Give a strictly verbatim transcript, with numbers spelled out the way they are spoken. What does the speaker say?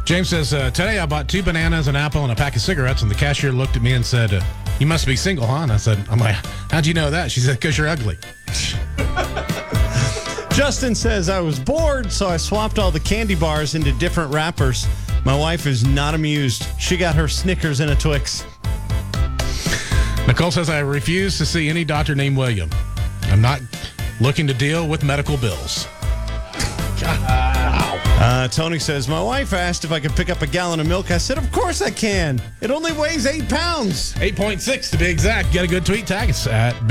James says, uh, today I bought two bananas, an apple, and a pack of cigarettes, and the cashier looked at me and said, uh, you must be single, huh? And I said, I'm like, how'd you know that? She said, because you're ugly. Justin says, I was bored, so I swapped all the candy bars into different wrappers. My wife is not amused. She got her Snickers and a Twix. Nicole says, I refuse to see any doctor named William. I'm not looking to deal with medical bills. Uh, Tony says, my wife asked if I could pick up a gallon of milk. I said, of course I can. It only weighs eight pounds. eight point six to be exact. Get a good tweet, tag us at